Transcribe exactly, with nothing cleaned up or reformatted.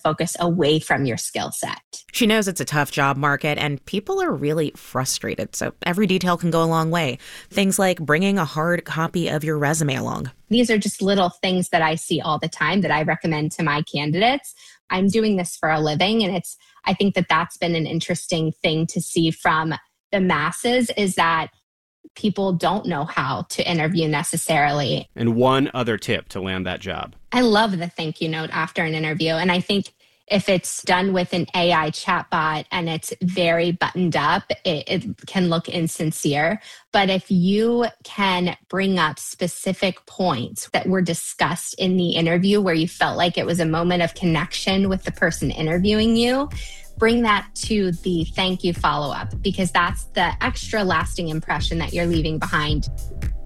focus away from your skill set. She knows it's a tough job market and people are really frustrated. So every detail can go a long way. Things like bringing a hard copy of your resume along. These are just little things that I see all the time that I recommend to my candidates. I'm doing this for a living, and it's, I think that that's been an interesting thing to see from the masses, is that people don't know how to interview necessarily. And one other tip to land that job. I love the thank you note after an interview. And I think if it's done with an A I chatbot and it's very buttoned up, it, it can look insincere. But if you can bring up specific points that were discussed in the interview where you felt like it was a moment of connection with the person interviewing you, bring that to the thank you follow-up, because that's the extra lasting impression that you're leaving behind.